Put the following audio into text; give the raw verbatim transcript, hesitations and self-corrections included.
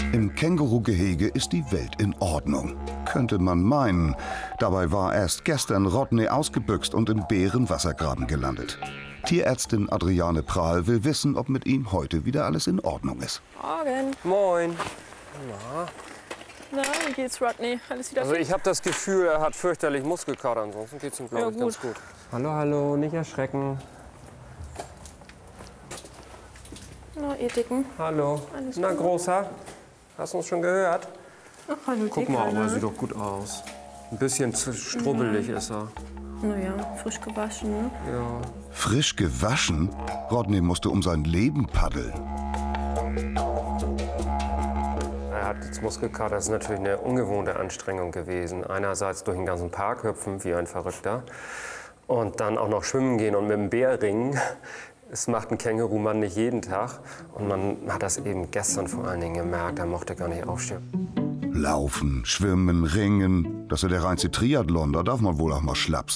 Im Kängurugehege ist die Welt in Ordnung. Könnte man meinen. Dabei war erst gestern Rodney ausgebüxt und im Bärenwassergraben gelandet. Tierärztin Adriane Prahl will wissen, ob mit ihm heute wieder alles in Ordnung ist. Morgen. Moin. Na, Na wie geht's, Rodney? Alles wieder Also fit? ich habe das Gefühl, er hat fürchterlich Muskelkater. Ansonsten geht's ihm, glaube Ja, ich, ganz gut. gut. Hallo, hallo, nicht erschrecken. Na, ihr Dicken. Hallo. Alles Na, gut? Großer, hast du uns schon gehört? Ach, hallo, Guck Dicker, mal, aber er ne? sieht doch gut aus. Ein bisschen zu strubbelig ist er. Naja, frisch gewaschen, ne? Ja. Frisch gewaschen? Rodney musste um sein Leben paddeln. Er hat jetzt Muskelkater. Das ist natürlich eine ungewohnte Anstrengung gewesen. Einerseits durch den ganzen Park hüpfen wie ein Verrückter und dann auch noch schwimmen gehen und mit dem Bär ringen. Das macht ein Kängurumann nicht jeden Tag. Und man hat das eben gestern vor allen Dingen gemerkt. Er mochte gar nicht aufstehen. Laufen, schwimmen, ringen. Das ist ja der reinste Triathlon. Da darf man wohl auch mal schlapp sein.